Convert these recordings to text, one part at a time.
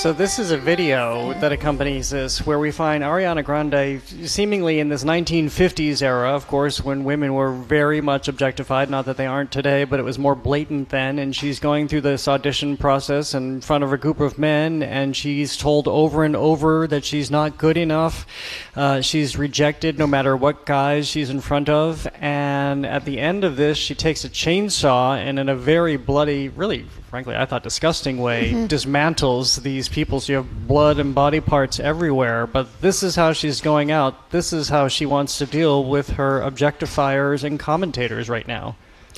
So this is a video that accompanies this where we find Ariana Grande seemingly in this 1950s era, of course, when women were very much objectified. Not that they aren't today, but it was more blatant then. And she's going through this audition process in front of a group of men, and she's told over and over that she's not good enough. She's rejected no matter what guys she's in front of. And at the end of this, she takes a chainsaw and in a very bloody, really, frankly, I thought disgusting way, dismantles these people. So you have blood and body parts everywhere. But this is how she's going out. This is how she wants to deal with her objectifiers and commentators right now.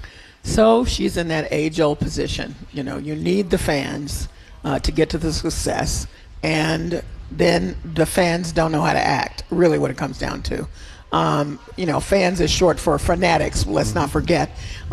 So she's in that age-old position. You know, you need the fans to get to the success. And then the fans don't know how to act, really what it comes down to. You know, fans is short for fanatics, let's not forget.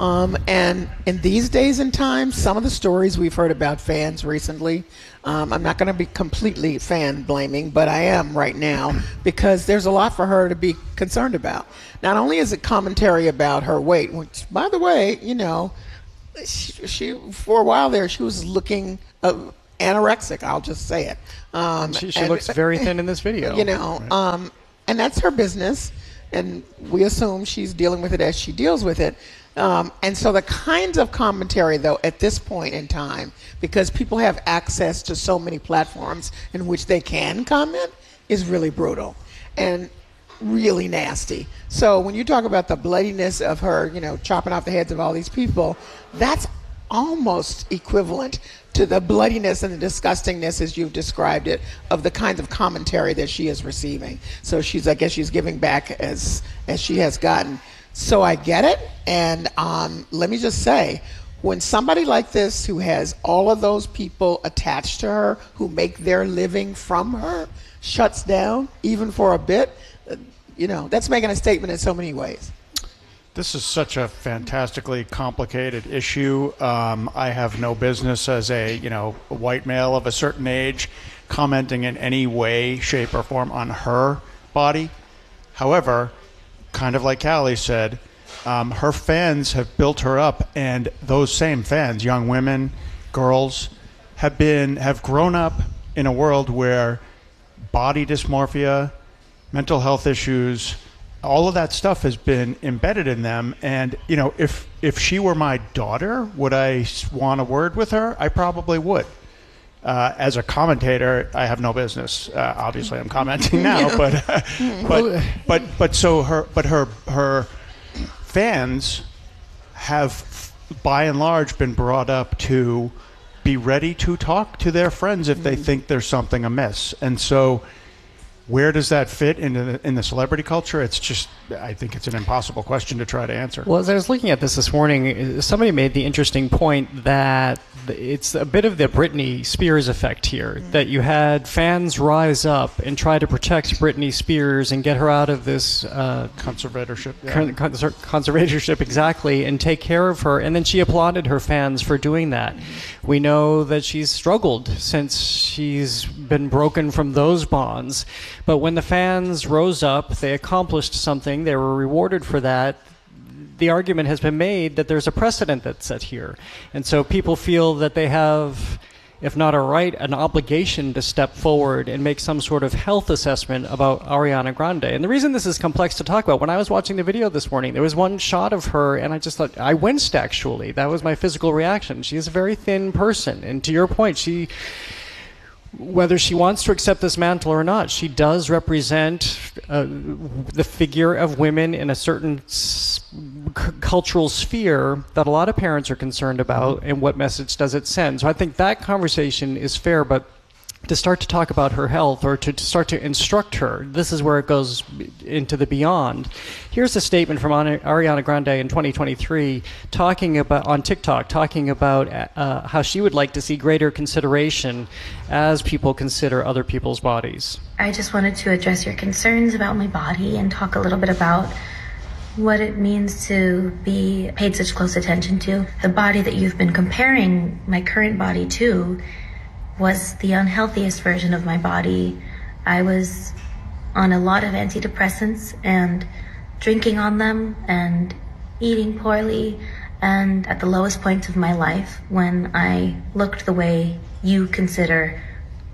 And in these days and times, some of the stories we've heard about fans recently, I'm not going to be completely fan blaming, but I am right now because there's a lot for her to be concerned about. Not only is it commentary about her weight, which, by the way, you know, she for a while there, she was looking anorexic, I'll just say it. She looks very thin in this video. You know, right. And that's her business. And we assume she's dealing with it as she deals with it. And so the kinds of commentary, though, at this point in time, because people have access to so many platforms in which they can comment, is really brutal and really nasty. So when you talk about the bloodiness of her, you know, chopping off the heads of all these people, that's almost equivalent to the bloodiness and the disgustingness, as you've described it, of the kinds of commentary that she is receiving. So I guess she's giving back as she has gotten. So I get it, and let me just say, when somebody like this, who has all of those people attached to her, who make their living from her, shuts down, even for a bit, you know, that's making a statement in so many ways. This is such a fantastically complicated issue. I have no business as a white male of a certain age commenting in any way, shape, or form on her body. However, kind of like Callie said, her fans have built her up, and those same fans, young women, girls, have grown up in a world where body dysmorphia, mental health issues, all of that stuff has been embedded in them. And, you know, if she were my daughter, would I want a word with her? I probably would. As a commentator, I have no business. Obviously, I'm commenting now, but her fans have, by and large, been brought up to be ready to talk to their friends if they think there's something amiss. And so, where does that fit in the celebrity culture? It's just, I think it's an impossible question to try to answer. Well, as I was looking at this morning, somebody made the interesting point that it's a bit of the Britney Spears effect here, that you had fans rise up and try to protect Britney Spears and get her out of this conservatorship. Conservatorship, exactly, and take care of her. And then she applauded her fans for doing that. We know that she's struggled since she's been broken from those bonds. But when the fans rose up, they accomplished something, they were rewarded for that. The argument has been made that there's a precedent that's set here. And so people feel that they have, if not a right, an obligation to step forward and make some sort of health assessment about Ariana Grande. And the reason this is complex to talk about, when I was watching the video this morning, there was one shot of her, and I just thought, I winced actually. That was my physical reaction. She is a very thin person. And to your point, whether she wants to accept this mantle or not, she does represent the figure of women in a certain cultural sphere that a lot of parents are concerned about, and what message does it send. So I think that conversation is fair, but to start to talk about her health or to start to instruct her, this is where it goes into the beyond. Here's a statement from Ariana Grande in 2023 on TikTok, talking about how she would like to see greater consideration as people consider other people's bodies. I just wanted to address your concerns about my body and talk a little bit about what it means to be paid such close attention to. The body that you've been comparing my current body to was the unhealthiest version of my body. I was on a lot of antidepressants and drinking on them and eating poorly, and at the lowest point of my life when I looked the way you consider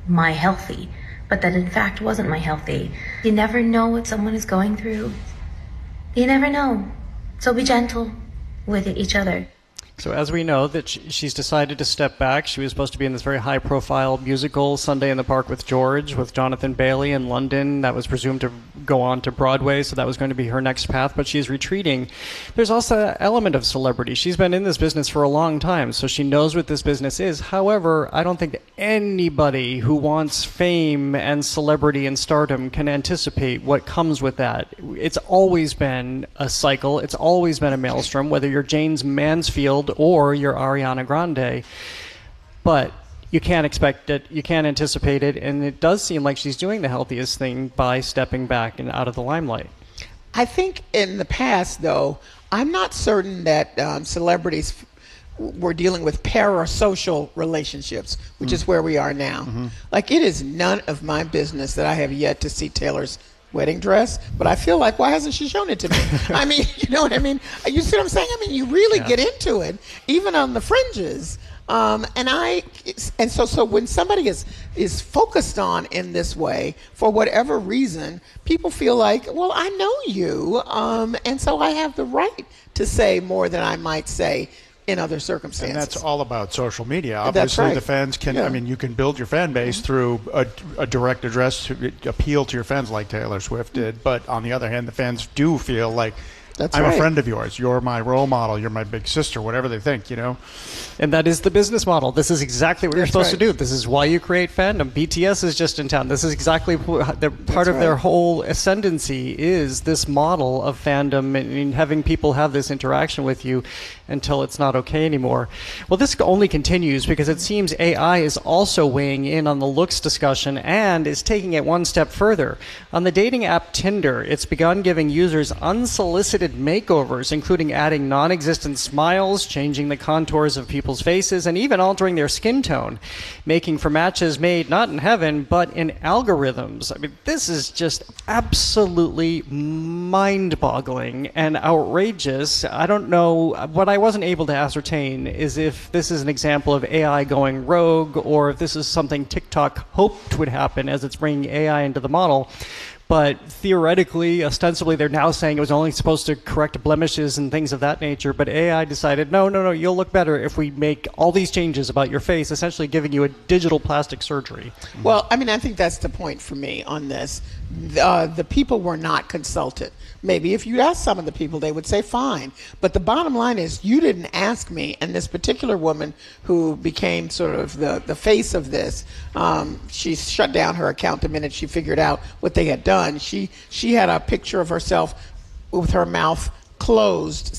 my healthy, but that in fact wasn't my healthy. You never know what someone is going through. You never know. So be gentle with each other. So as we know that she's decided to step back, she was supposed to be in this very high-profile musical, Sunday in the Park with George, with Jonathan Bailey in London. That was presumed to go on to Broadway, so that was going to be her next path, but she's retreating. There's also an element of celebrity. She's been in this business for a long time, so she knows what this business is. However, I don't think that anybody who wants fame and celebrity and stardom can anticipate what comes with that. It's always been a cycle. It's always been a maelstrom, whether you're James Mansfield or you're Ariana Grande, but you can't expect it, you can't anticipate it, and it does seem like she's doing the healthiest thing by stepping back and out of the limelight. I think in the past, though, I'm not certain that celebrities were dealing with parasocial relationships, which is where we are now. Like, it is none of my business that I have yet to see Taylor's wedding dress, but I feel like, why hasn't she shown it to me? I mean, you know what I mean? You see what I'm saying? I mean, you really get into it, even on the fringes. And so when somebody is focused on in this way, for whatever reason, people feel like, well, I know you, and so I have the right to say more than I might say in other circumstances. And that's all about social media. Obviously, right. The fans can, I mean, you can build your fan base through a direct address to appeal to your fans like Taylor Swift did. But on the other hand, the fans do feel like, I'm a friend of yours. You're my role model. You're my big sister, whatever they think, you know. And that is the business model. This is exactly what you're supposed to do. This is why you create fandom. BTS is just in town. This is exactly part of their whole ascendancy is this model of fandom and having people have this interaction with you until it's not okay anymore. Well, this only continues because it seems AI is also weighing in on the looks discussion and is taking it one step further. On the dating app Tinder, it's begun giving users unsolicited makeovers, including adding non-existent smiles, changing the contours of people's faces, and even altering their skin tone, making for matches made not in heaven, but in algorithms. I mean, this is just absolutely mind-boggling and outrageous. I don't know. What I wasn't able to ascertain is if this is an example of AI going rogue or if this is something TikTok hoped would happen as it's bringing AI into the model. But theoretically, ostensibly, they're now saying it was only supposed to correct blemishes and things of that nature. But AI decided, no, you'll look better if we make all these changes about your face, essentially giving you a digital plastic surgery. Well, I mean, I think that's the point for me on this. The people were not consulted. Maybe if you asked some of the people, they would say fine. But the bottom line is you didn't ask me. And this particular woman who became sort of the face of this, she shut down her account the minute she figured out what they had done. She had a picture of herself with her mouth closed,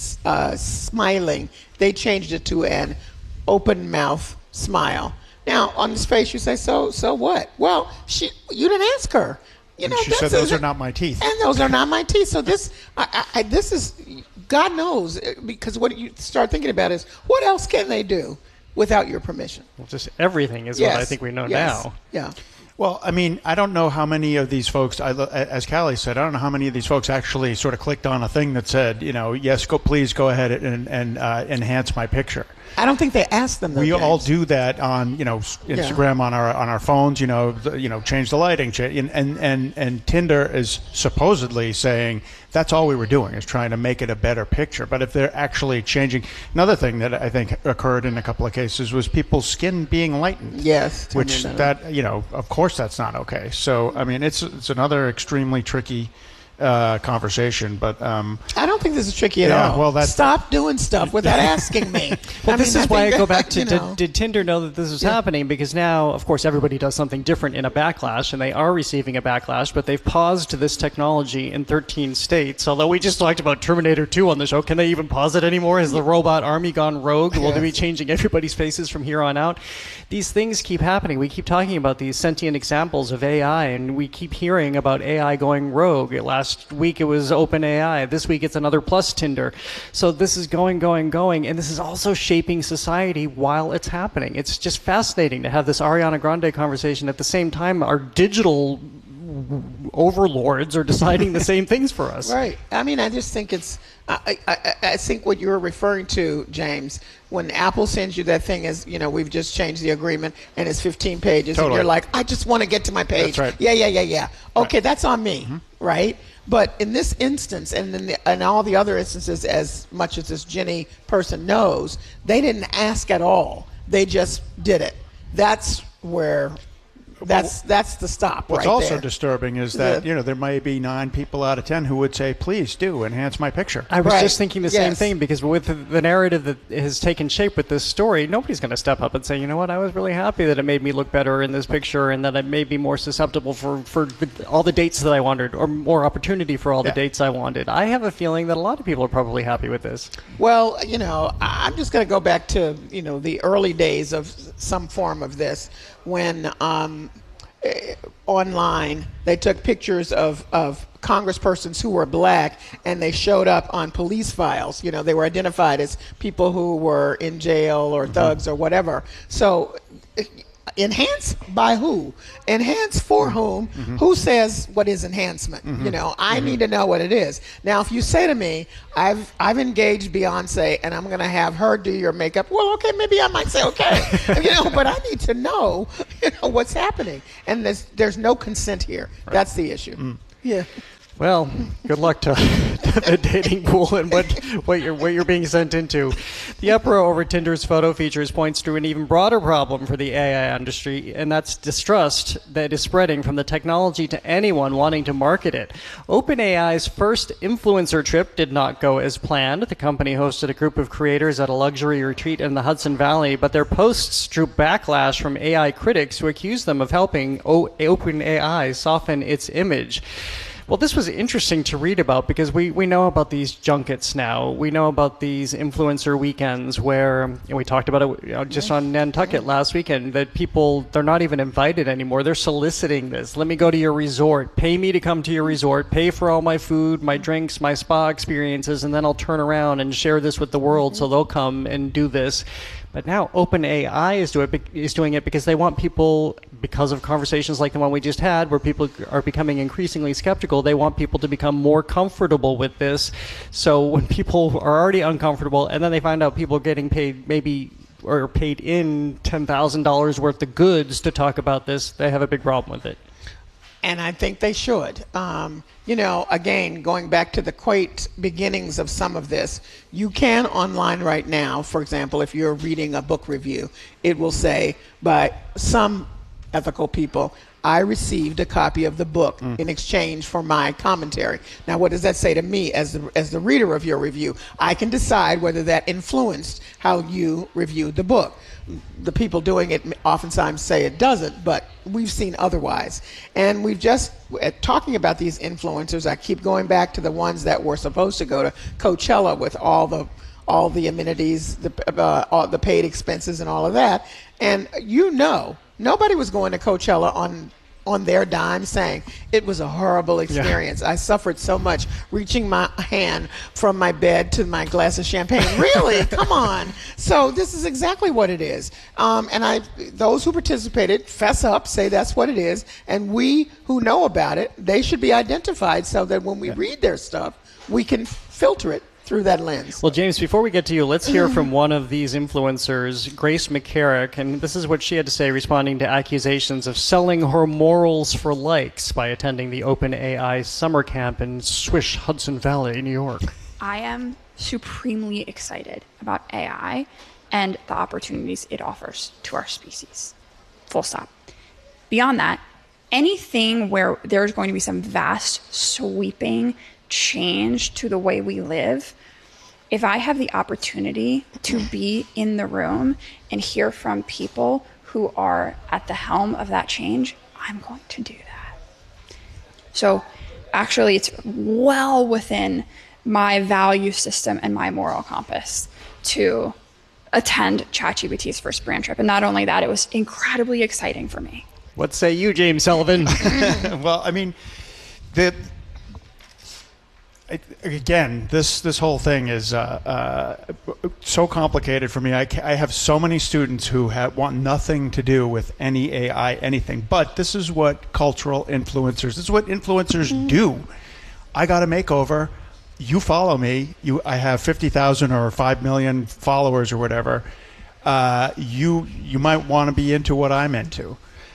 smiling. They changed it to an open mouth smile. Now, on this face, you say, so what? Well, you didn't ask her. You know, she said, those are not my teeth. And those are not my teeth. So this is, God knows, because what you start thinking about is, what else can they do without your permission? Well, just everything is what I think we know now. Yeah. Well, I mean, I don't know how many of these folks, as Callie said, I don't know how many of these folks actually sort of clicked on a thing that said, you know, yes, please go ahead and enhance my picture. I don't think they asked them. We all do that on, you know, Instagram, on our phones. You know, change the lighting, and Tinder is supposedly saying that's all we were doing is trying to make it a better picture. But if they're actually changing, another thing that I think occurred in a couple of cases was people's skin being lightened. Yes, which that you know, of course, that's not okay. So I mean, it's another extremely tricky conversation, but I don't think this is tricky at all. Well, stop doing stuff without asking me. Well, this is why I go back to did Tinder know that this was happening? Because now, of course, everybody does something different in a backlash, and they are receiving a backlash, but they've paused this technology in 13 states. Although we just talked about Terminator 2 on the show, can they even pause it anymore? Has the robot army gone rogue? Will they be changing everybody's faces from here on out? These things keep happening. We keep talking about these sentient examples of AI, and we keep hearing about AI going rogue. Last week it was OpenAI. This week it's another plus Tinder. So this is going, and this is also shaping society while it's happening. It's just fascinating to have this Ariana Grande conversation at the same time our digital overlords are deciding the same things for us. Right. I mean, I just think it's, I think what you're referring to, James, when Apple sends you that thing as, we've just changed the agreement and it's 15 pages, and Totally. you're like, I just want to get to my page. That's right. Yeah. Okay, that's on me, right? But in this instance, and in all the other instances, as much as this Jenny person knows, they didn't ask at all. They just did it. That's where... That's the stop. What's right also there. disturbing is that there may be 9 people out of 10 who would say, "Please do enhance my picture." I was Right. just thinking the same Yes. thing, because with the narrative that has taken shape with this story, nobody's going to step up and say, you know what, I was really happy that it made me look better in this picture and that it made me more susceptible for all the dates that I wanted, or more opportunity for all the dates I wanted. I have a feeling that a lot of people are probably happy with this. Well, I'm just going to go back to, the early days of some form of this, when online they took pictures of congresspersons who were black, and they showed up on police files. They were identified as people who were in jail or thugs or whatever. So enhance by who? Enhance for whom? Who says what is enhancement? I need to know what it is. Now, if you say to me, I've engaged Beyonce and I'm going to have her do your makeup, well, okay, maybe I might say okay, but I need to know, what's happening. And there's no consent here. Right. That's the issue. Yeah. Well, good luck to the dating pool and what you're being sent into. The uproar over Tinder's photo features points to an even broader problem for the AI industry, and that's distrust that is spreading from the technology to anyone wanting to market it. OpenAI's first influencer trip did not go as planned. The company hosted a group of creators at a luxury retreat in the Hudson Valley, but their posts drew backlash from AI critics who accused them of helping OpenAI soften its image. Well, this was interesting to read about, because we know about these junkets now. We know about these influencer weekends where, and we talked about it just on Nantucket last weekend, that people, they're not even invited anymore. They're soliciting this. Let me go to your resort. Pay me to come to your resort. Pay for all my food, my drinks, my spa experiences, and then I'll turn around and share this with the world, so they'll come and do this. But now OpenAI is doing it because they want people, because of conversations like the one we just had, where people are becoming increasingly skeptical, they want people to become more comfortable with this. So when people are already uncomfortable, and then they find out people getting paid paid in $10,000 worth of goods to talk about this, they have a big problem with it. And I think they should. Again, going back to the quaint beginnings of some of this, you can online right now, for example, if you're reading a book review, it will say by some ethical people, I received a copy of the book in exchange for my commentary. Now, what does that say to me as the reader of your review? I can decide whether that influenced how you reviewed the book. The people doing it oftentimes say it doesn't, but we've seen otherwise. And we've just, talking about these influencers, I keep going back to the ones that were supposed to go to Coachella with all the amenities, all the paid expenses and all of that. And nobody was going to Coachella on their dime saying it was a horrible experience. Yeah. I suffered so much reaching my hand from my bed to my glass of champagne. Really? Come on. So this is exactly what it is. And those who participated fess up, say that's what it is. And we who know about it, they should be identified so that when we read their stuff, we can filter it through that lens. Well, James, before we get to you, let's hear from one of these influencers, Grace McCarrick, and this is what she had to say responding to accusations of selling her morals for likes by attending the OpenAI summer camp in Swish, Hudson Valley, New York. I am supremely excited about AI and the opportunities it offers to our species. Full stop. Beyond that, anything where there's going to be some vast, sweeping change to the way we live, if I have the opportunity to be in the room and hear from people who are at the helm of that change, I'm going to do that. So actually, it's well within my value system and my moral compass to attend ChatGPT's first brand trip. And not only that, it was incredibly exciting for me. What say you, James Sullivan? Well, I mean, again, this whole thing is so complicated for me. I have so many students who want nothing to do with any AI, anything. But this is what cultural influencers, this is what influencers do. I got a makeover. you follow me, I have 50,000 or 5 million followers or whatever, you might want to be into what I'm into.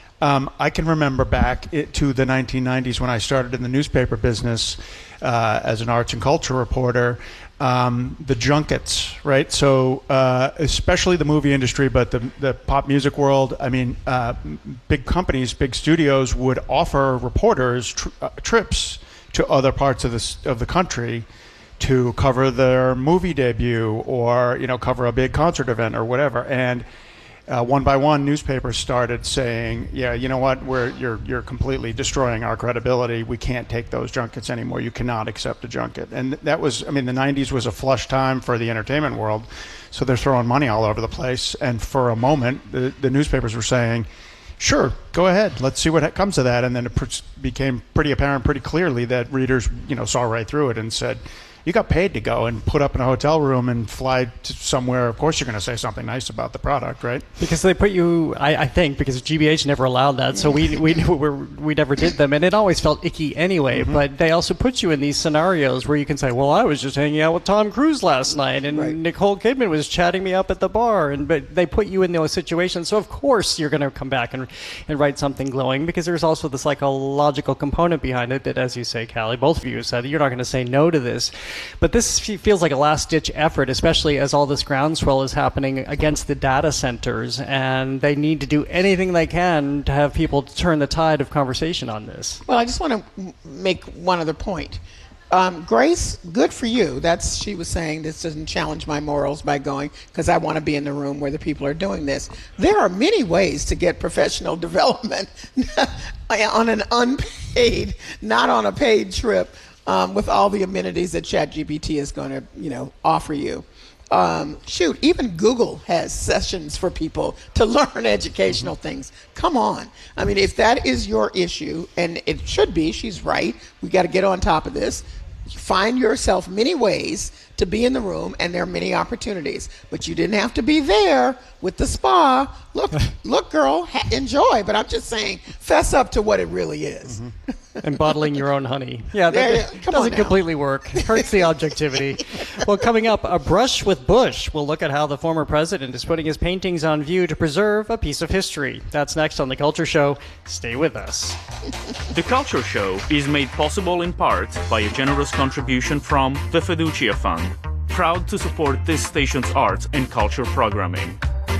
I can remember back to the 1990s when I started in the newspaper business as an arts and culture reporter, the junkets, right? So especially the movie industry, but the pop music world, I mean, big companies, big studios would offer reporters trips to other parts of the country to cover their movie debut or, cover a big concert event or whatever. And one by one, newspapers started saying, yeah, you know what, you're completely destroying our credibility. We can't take those junkets anymore. You cannot accept a junket. And that was, the 90s was a flush time for the entertainment world. So they're throwing money all over the place. And for a moment, the newspapers were saying, sure, go ahead. Let's see what comes of that. And then it became pretty apparent pretty clearly that readers, saw right through it and said, you got paid to go and put up in a hotel room and fly to somewhere. Of course, you're going to say something nice about the product, right? Because they put you, I think, because GBH never allowed that, so we never did them, and it always felt icky anyway. Mm-hmm. But they also put you in these scenarios where you can say, well, I was just hanging out with Tom Cruise last night, and Nicole Kidman was chatting me up at the bar, but they put you in those situations, so of course you're going to come back and write something glowing, because there's also the psychological component behind it that, as you say, Callie, both of you said, you're not going to say no to this. But this feels like a last-ditch effort, especially as all this groundswell is happening against the data centers, and they need to do anything they can to have people turn the tide of conversation on this. Well, I just want to make one other point. Grace, good for you. She was saying this doesn't challenge my morals by going, because I want to be in the room where the people are doing this. There are many ways to get professional development on an unpaid, not on a paid trip. With all the amenities that ChatGPT is going to, offer you. Even Google has sessions for people to learn educational things. Come on. If that is your issue, and it should be, she's right, we got to get on top of this. Find yourself many ways to be in the room, and there are many opportunities. But you didn't have to be there with the spa. Look, girl, enjoy. But I'm just saying, fess up to what it really is. Mm-hmm. And bottling your own honey. Yeah, that doesn't completely work. It hurts the objectivity. Well, coming up, A Brush with Bush. We'll look at how the former president is putting his paintings on view to preserve a piece of history. That's next on The Culture Show. Stay with us. The Culture Show is made possible in part by a generous contribution from the Fiducia Fund, proud to support this station's arts and culture programming.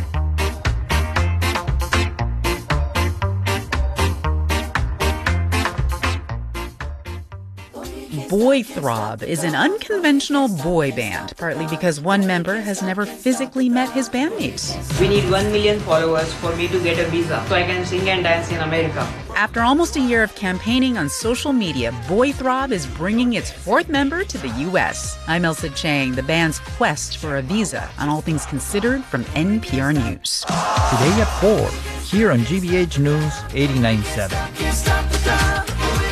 Boythrob is an unconventional boy band, partly because one member has never physically met his bandmates. We need 1 million followers for me to get a visa so I can sing and dance in America. After almost a year of campaigning on social media, Boythrob is bringing its fourth member to the U.S. I'm Elsa Chang, the band's quest for a visa on All Things Considered from NPR News. Today at 4, here on GBH News 89.7.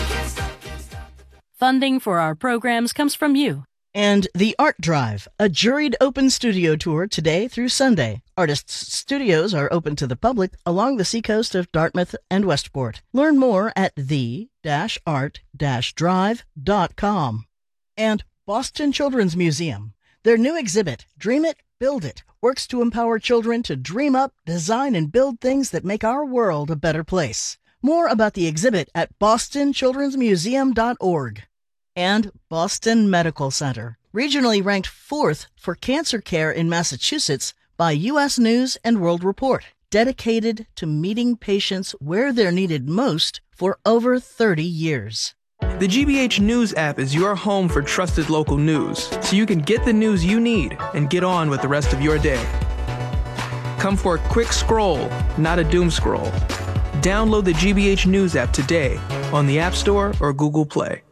Funding for our programs comes from you. And The Art Drive, a juried open studio tour today through Sunday. Artists' studios are open to the public along the seacoast of Dartmouth and Westport. Learn more at the-art-drive.com. And Boston Children's Museum. Their new exhibit, Dream It, Build It, works to empower children to dream up, design, and build things that make our world a better place. More about the exhibit at bostonchildrensmuseum.org. And Boston Medical Center, regionally ranked 4th for cancer care in Massachusetts by U.S. News and World Report, dedicated to meeting patients where they're needed most for over 30 years. The GBH News app is your home for trusted local news, so you can get the news you need and get on with the rest of your day. Come for a quick scroll, not a doom scroll. Download the GBH News app today on the App Store or Google Play.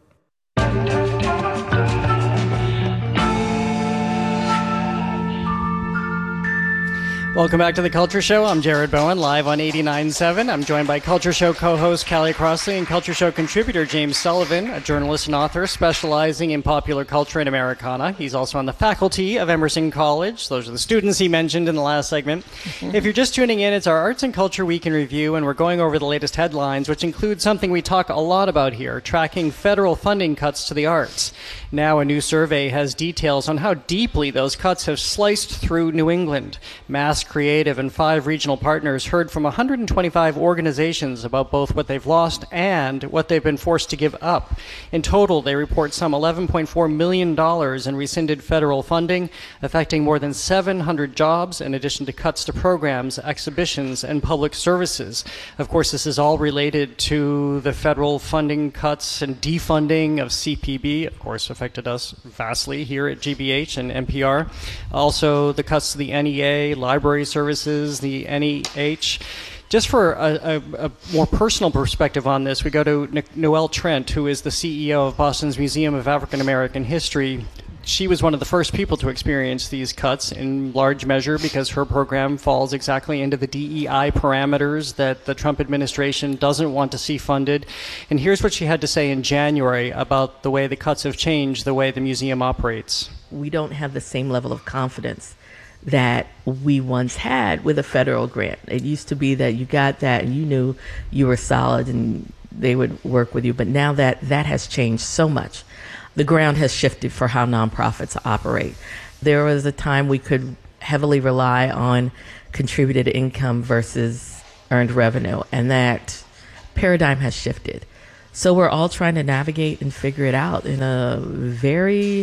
Welcome back to The Culture Show. I'm Jared Bowen, live on 89.7. I'm joined by Culture Show co-host Callie Crossley and Culture Show contributor James Sullivan, a journalist and author specializing in popular culture and Americana. He's also on the faculty of Emerson College. Those are the students he mentioned in the last segment. If you're just tuning in, it's our Arts and Culture Week in Review, and we're going over the latest headlines, which include something we talk a lot about here, tracking federal funding cuts to the arts. Now a new survey has details on how deeply those cuts have sliced through New England. Mass Creative and 5 regional partners heard from 125 organizations about both what they've lost and what they've been forced to give up. In total, they report some $11.4 million in rescinded federal funding, affecting more than 700 jobs, in addition to cuts to programs, exhibitions, and public services. Of course, this is all related to the federal funding cuts and defunding of CPB, of course, affected us vastly here at GBH and NPR. Also, the cuts to the NEA, library services, the NEH. Just for a more personal perspective on this, we go to Noelle Trent, who is the CEO of Boston's Museum of African American History. She was one of the first people to experience these cuts in large measure because her program falls exactly into the DEI parameters that the Trump administration doesn't want to see funded. And here's what she had to say in January about the way the cuts have changed the way the museum operates. We don't have the same level of confidence that we once had with a federal grant. It used to be that you got that and you knew you were solid and they would work with you. But now that has changed so much. The ground has shifted for how nonprofits operate. There was a time we could heavily rely on contributed income versus earned revenue, and that paradigm has shifted. So we're all trying to navigate and figure it out in a very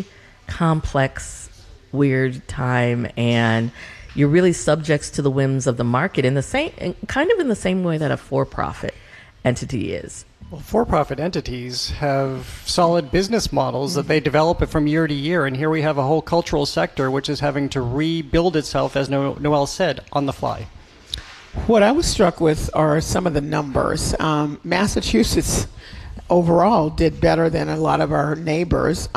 complex, weird time, and you're really subject to the whims of the market in the same, kind of in the same way that a for-profit entity is. Well, for-profit entities have solid business models that they develop it from year to year, and here we have a whole cultural sector which is having to rebuild itself, as Noelle said, on the fly. What I was struck with are some of the numbers. Massachusetts overall did better than a lot of our neighbors,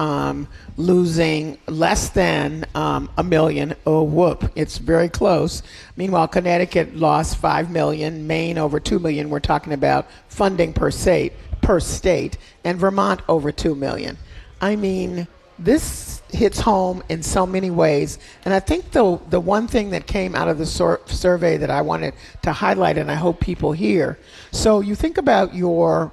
losing less than $1 million. Oh, whoop, it's very close. Meanwhile, Connecticut lost $5 million, Maine over $2 million. We're talking about funding per state, and Vermont over $2 million. I mean, this hits home in so many ways. And I think the one thing that came out of the survey that I wanted to highlight, and I hope people hear, so you think about your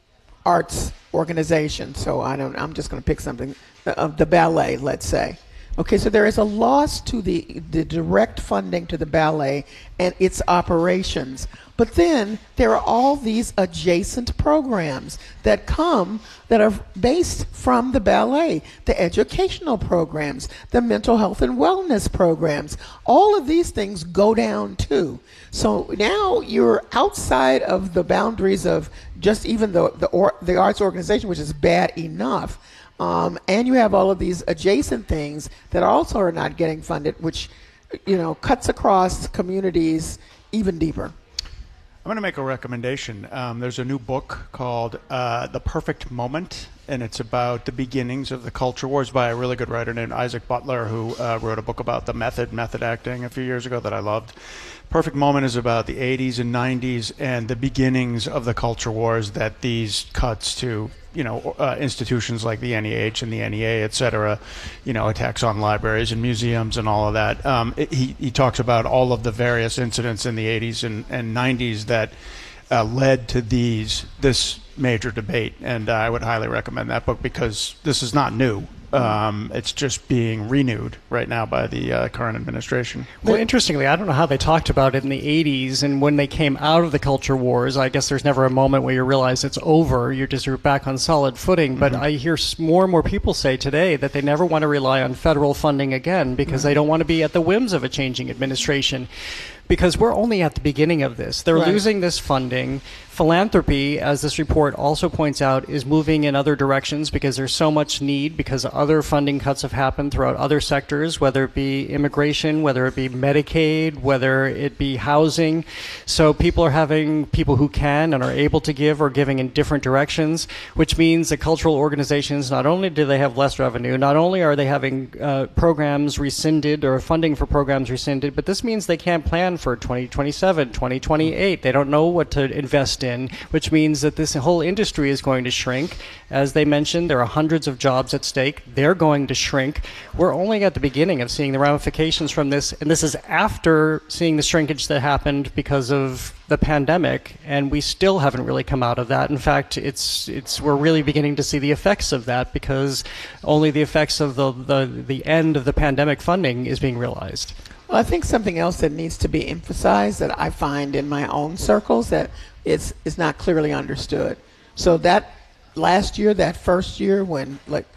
arts organization. So I'm just going to pick something, the ballet, let's say. Okay, so there is a loss to the direct funding to the ballet and its operations. But then there are all these adjacent programs that are based from the ballet, the educational programs, the mental health and wellness programs. All of these things go down too. So now you're outside of the boundaries of just even the arts organization, which is bad enough. And you have all of these adjacent things that also are not getting funded, which, cuts across communities even deeper. I'm going to make a recommendation. There's a new book called The Perfect Moment, and it's about the beginnings of the culture wars by a really good writer named Isaac Butler, who wrote a book about the method acting a few years ago that I loved. Perfect Moment is about the 80s and 90s and the beginnings of the culture wars that these cuts to institutions like the NEH and the NEA, et cetera, attacks on libraries and museums and all of that. He talks about all of the various incidents in the 80s and 90s that led to this major debate. And I would highly recommend that book because this is not new. It's just being renewed right now by the current administration. Well, interestingly, I don't know how they talked about it in the 80s, and when they came out of the culture wars, I guess there's never a moment where you realize it's over. You're back on solid footing. But I hear more and more people say today that they never want to rely on federal funding again because they don't want to be at the whims of a changing administration. because we're only at the beginning of this. They're losing this funding. Philanthropy, as this report also points out, is moving in other directions because there's so much need, because other funding cuts have happened throughout other sectors, whether it be immigration, whether it be Medicaid, whether it be housing. So people who can and are able to give are giving in different directions, which means that cultural organizations, not only do they have less revenue, not only are they having programs rescinded or funding for programs rescinded, but this means they can't plan for 2027, 2028. They don't know what to invest in, which means that this whole industry is going to shrink. As they mentioned, there are hundreds of jobs at stake. They're going to shrink. We're only at the beginning of seeing the ramifications from this, and this is after seeing the shrinkage that happened because of the pandemic, and we still haven't really come out of that. In fact, we're really beginning to see the effects of that, because only the effects of the end of the pandemic funding is being realized. Well, I think something else that needs to be emphasized that I find in my own circles that is not clearly understood. So that last year, that first year when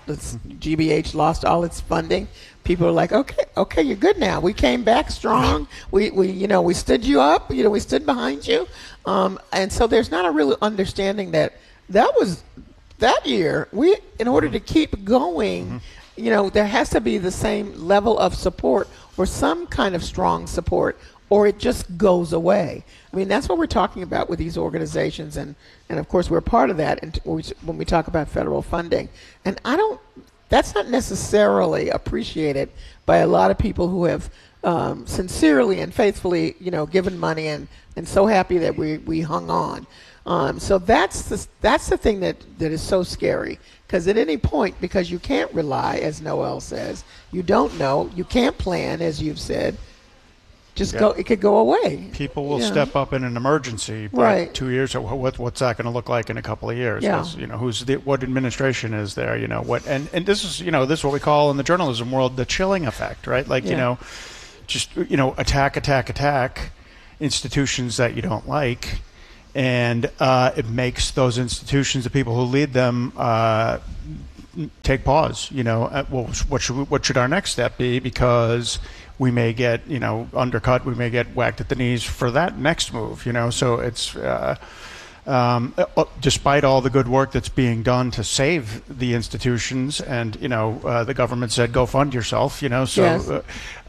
GBH lost all its funding, people are like, okay, you're good now. We came back strong. We stood you up. We stood behind you. And so there's not a real understanding that was that year. In order to keep going, there has to be the same level of support or some kind of strong support, or it just goes away. I mean, that's what we're talking about with these organizations, and of course we're part of that when we talk about federal funding. And that's not necessarily appreciated by a lot of people who have sincerely and faithfully, given money and so happy that we hung on. So that's the thing that is so scary, because at any point, because you can't rely, as Noel says, you don't know, you can't plan, as you've said, it could go away. People will step up in an emergency, but 2 years, what's that going to look like in a couple of years? Yeah. What administration is there? And this is what we call in the journalism world the chilling effect, right? Attack institutions that you don't like. And it makes those institutions, the people who lead them, take pause. What should our next step be? Because we may get, undercut. We may get whacked at the knees for that next move. So it's despite all the good work that's being done to save the institutions, and the government said go fund yourself. So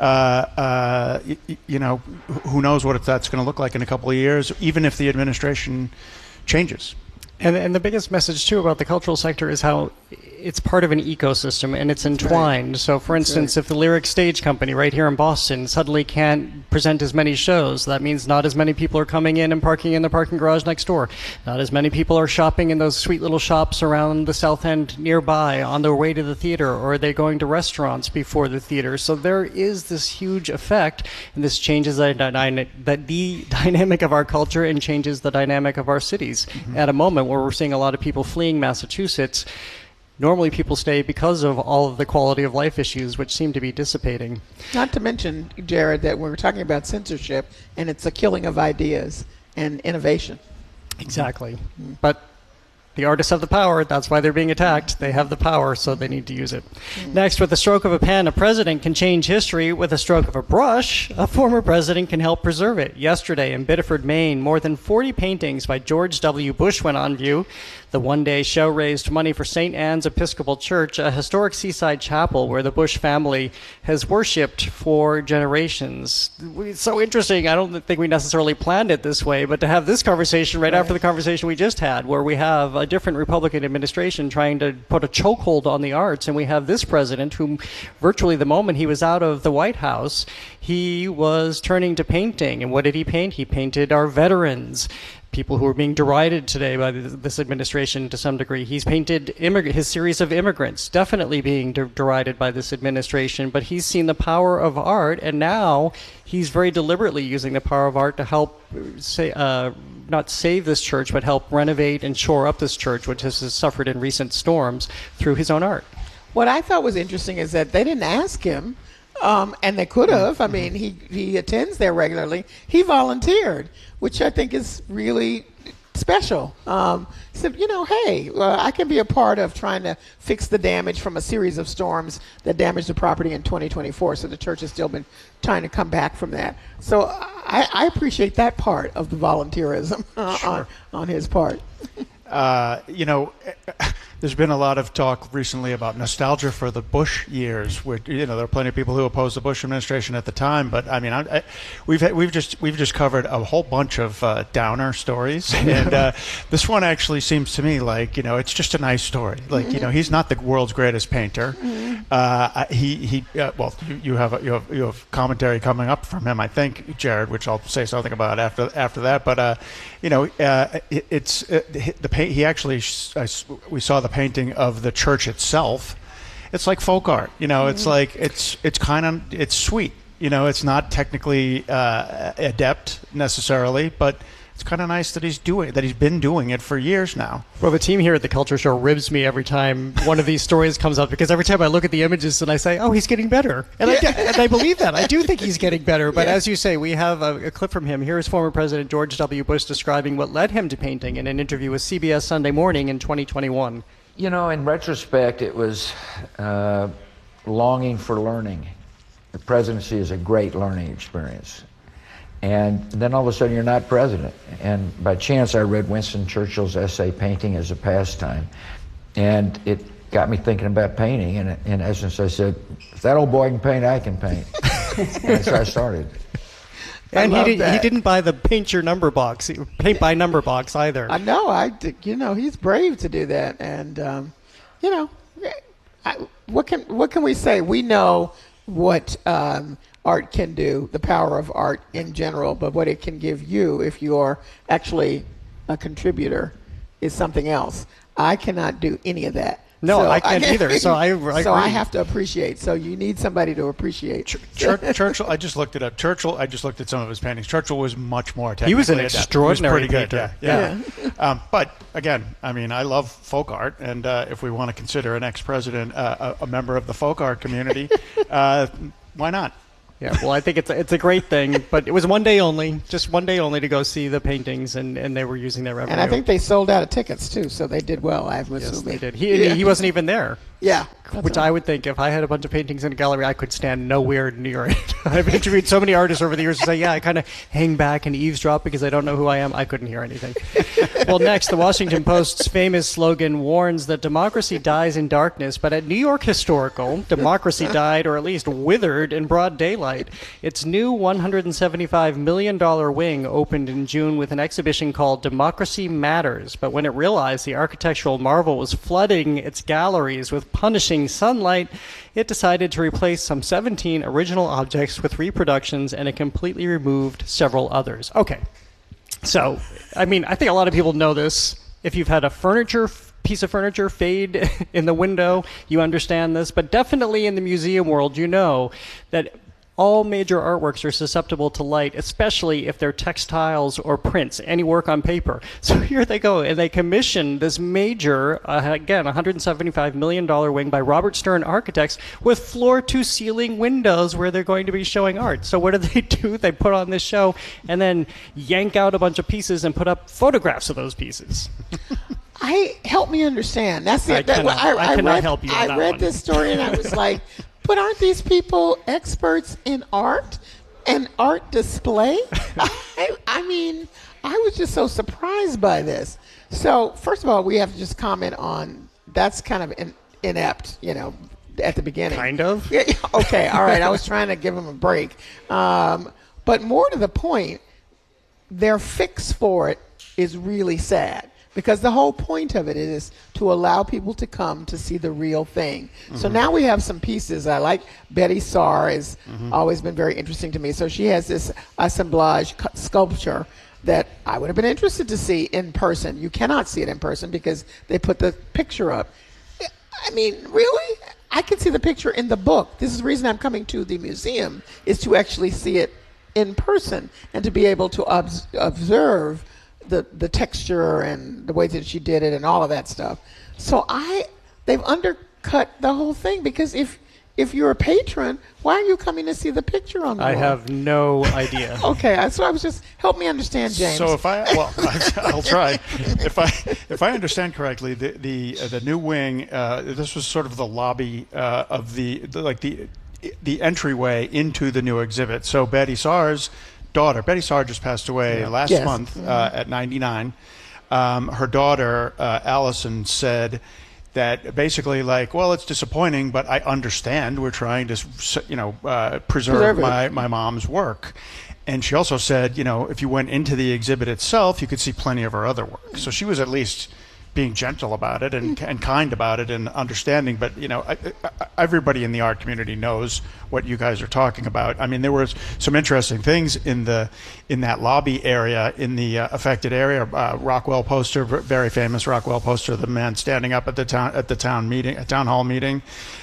who knows what that's going to look like in a couple of years, even if the administration changes. And the biggest message, too, about the cultural sector is how it's part of an ecosystem and it's entwined. Right. So, for instance, if the Lyric Stage Company right here in Boston suddenly can't present as many shows, that means not as many people are coming in and parking in the parking garage next door. Not as many people are shopping in those sweet little shops around the South End nearby on their way to the theater, or are they going to restaurants before the theater? So there is this huge effect, and this changes the dynamic of our culture and changes the dynamic of our cities. Mm-hmm. At a moment where we're seeing a lot of people fleeing Massachusetts, normally people stay because of all of the quality of life issues which seem to be dissipating. Not to mention, Jared, that we're talking about censorship, and it's a killing of ideas and innovation. Exactly. Mm-hmm. But the artists have the power. That's why they're being attacked. They have the power, so they need to use it. Next, with the stroke of a pen, a president can change history. With a stroke of a brush, a former president can help preserve it. Yesterday in Biddeford, Maine, more than 40 paintings by George W. Bush went on view. The one-day show raised money for St. Anne's Episcopal Church, a historic seaside chapel where the Bush family has worshipped for generations. It's so interesting. I don't think we necessarily planned it this way, but to have this conversation right after the conversation we just had, where we have a different Republican administration trying to put a chokehold on the arts, and we have this president who virtually the moment he was out of the White House, he was turning to painting. And what did he paint? He painted our veterans, people who are being derided today by this administration to some degree. He's painted his series of immigrants, definitely being derided by this administration, but he's seen the power of art, and now he's very deliberately using the power of art to help not save this church, but help renovate and shore up this church, which has suffered in recent storms, through his own art. What I thought was interesting is that they didn't ask him, and they could have. I mean, he attends there regularly. He volunteered, which I think is really special. Said, hey, I can be a part of trying to fix the damage from a series of storms that damaged the property in 2024. So the church has still been trying to come back from that. So I appreciate that part of the volunteerism on his part. There's been a lot of talk recently about nostalgia for the Bush years. Where, there are plenty of people who opposed the Bush administration at the time, but I mean, we've just covered a whole bunch of downer stories, and this one actually seems to me like it's just a nice story. Like he's not the world's greatest painter. You have commentary coming up from him, I think, Jared, which I'll say something about after that. But he actually we saw the painting of the church itself. It's like folk art, it's like it's sweet, it's not technically adept necessarily, but it's kind of nice that he's been doing it for years now. Well, the team here at the Culture Show ribs me every time one of these stories comes up, because every time I look at the images and I say, oh, he's getting better. And I believe that. I do think he's getting better. But as you say, we have a clip from him. Here is former President George W. Bush describing what led him to painting in an interview with CBS Sunday Morning in 2021. In retrospect, it was longing for learning. The presidency is a great learning experience. And then all of a sudden you're not president. And by chance I read Winston Churchill's essay, Painting as a Pastime. And it got me thinking about painting. And in essence I said, if that old boy can paint, I can paint. And so I started. And he didn't buy the paint by number box either. I know. He's brave to do that. And, what can we say? We know what art can do, the power of art in general, but what it can give you if you're actually a contributor is something else. I cannot do any of that. No, so I can't either. So I have to appreciate. So you need somebody to appreciate. Churchill, I just looked it up. I just looked at some of his paintings. Churchill was much more technically. He was an extraordinary painter. Yeah. But again, I mean, I love folk art, and if we want to consider an ex-president a member of the folk art community, why not? Yeah, well, I think it's a great thing, but it was just one day only to go see the paintings, and they were using their revenue. And I think they sold out of tickets too, so they did well. Yes, they did. He wasn't even there. Yeah. Which I would think, if I had a bunch of paintings in a gallery, I could stand nowhere near it. I've interviewed so many artists over the years who say, I kind of hang back and eavesdrop because I don't know who I am. I couldn't hear anything. Well, next, the Washington Post's famous slogan warns that democracy dies in darkness, but at New York Historical, democracy died, or at least withered, in broad daylight. Its new $175 million wing opened in June with an exhibition called Democracy Matters, but when it realized the architectural marvel was flooding its galleries with punishing sunlight, it decided to replace some 17 original objects with reproductions, and it completely removed several others. Okay, so, I mean, I think a lot of people know this. If you've had a piece of furniture fade in the window, you understand this, but definitely in the museum world, you know that all major artworks are susceptible to light, especially if they're textiles or prints, any work on paper. So here they go, and they commissioned this major, again, $175 million wing by Robert Stern Architects with floor-to-ceiling windows where they're going to be showing art. So what do? They put on this show and then yank out a bunch of pieces and put up photographs of those pieces. Help me understand. That's it. I cannot help you on that I read this story and I was like, but aren't these people experts in art and art display? I mean, I was just so surprised by this. So, first of all, we have to just comment on that's kind of inept, at the beginning. Kind of? Yeah, okay, all right. I was trying to give them a break. But more to the point, their fix for it is really sad. Because the whole point of it is to allow people to come to see the real thing. Mm-hmm. So now we have some pieces. I like Betty Saar has always been very interesting to me. So she has this assemblage sculpture that I would have been interested to see in person. You cannot see it in person because they put the picture up. I mean, really? I can see the picture in the book. This is the reason I'm coming to the museum, is to actually see it in person and to be able to observe the texture and the way that she did it and all of that stuff. So they've undercut the whole thing, because if if you're a patron, why are you coming to see the picture on the I wall? have no idea. Okay, so I was just help me understand, James. So I'll try. If I understand correctly, the new wing, this was sort of the lobby of the entryway into the new exhibit. So Betty Saar's daughter, Betty Saar just passed away last month at 99. Her daughter, Allison, said that basically, like, well, it's disappointing, but I understand. We're trying to, preserve my mom's work. And she also said, if you went into the exhibit itself, you could see plenty of her other work. So she was at least being gentle about it and kind about it and understanding. But, everybody in the art community knows what you guys are talking about. I mean, there were some interesting things in that lobby area, in the affected area. Rockwell poster, very famous Rockwell poster, the man standing up at the town hall meeting.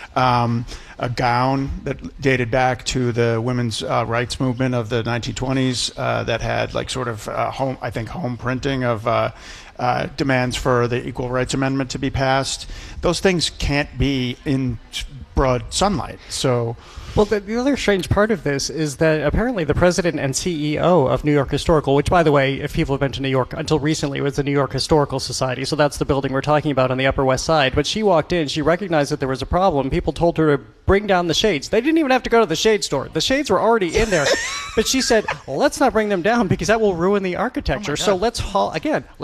A gown that dated back to the women's rights movement of the 1920s that had like sort of home printing of demands for the Equal Rights Amendment to be passed. Those things can't be in broad sunlight. So, well, the other strange part of this is that apparently the president and CEO of New York Historical, which, by the way, if people have been to New York, until recently it was the New York Historical Society, so that's the building we're talking about on the Upper West Side. But she walked in, she recognized that there was a problem. People told her to bring down the shades. They didn't even have to go to the shade store. The shades were already in there. But she said, well, let's not bring them down because that will ruin the architecture. So let's haul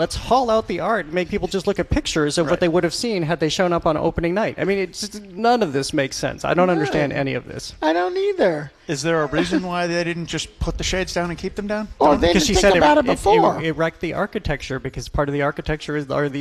out the art and make people just look at pictures of what they would have seen had they shown up on opening night. I mean, none of this makes sense. I don't understand any of this. I don't either. Is there a reason why they didn't just put the shades down and keep them down? Or they didn't think about it before. It wrecked the architecture because part of the architecture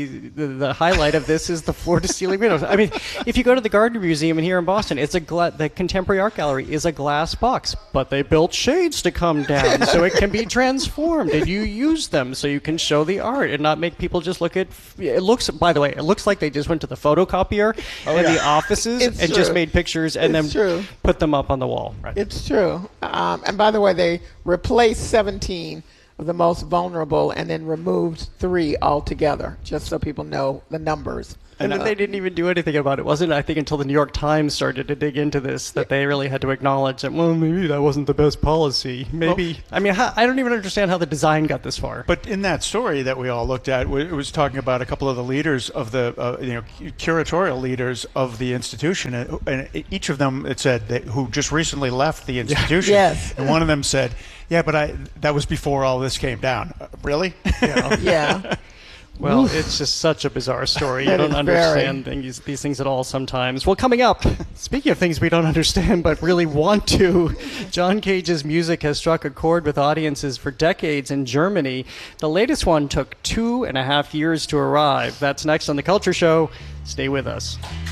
the highlight of this is the floor-to-ceiling windows. I mean, if you go to the Gardner Museum here in Boston, it's the Contemporary Art Gallery is a glass box, but they built shades to come down so it can be transformed, and you use them so you can show the art and not make people just look at. It looks like they just went to the photocopier the offices and just made pictures and then put them up on the wall. Right. It's true. And by the way, they replaced 17 of the most vulnerable and then removed 3 altogether, just so people know the numbers. And they didn't even do anything about it. Wasn't, I think, until the New York Times started to dig into this that they really had to acknowledge that, well, maybe that wasn't the best policy. Maybe. Well, I mean, I don't even understand how the design got this far. But in that story that we all looked at, it was talking about a couple of the leaders of the, curatorial leaders of the institution. And each of them, it said, who just recently left the institution. Yes. And one of them said, yeah, but that was before all this came down. Really? Yeah. Well, it's just such a bizarre story. You don't understand these things at all sometimes. Well, coming up, speaking of things we don't understand but really want to, John Cage's music has struck a chord with audiences for decades in Germany. The latest one took 2.5 years to arrive. That's next on The Culture Show. Stay with us.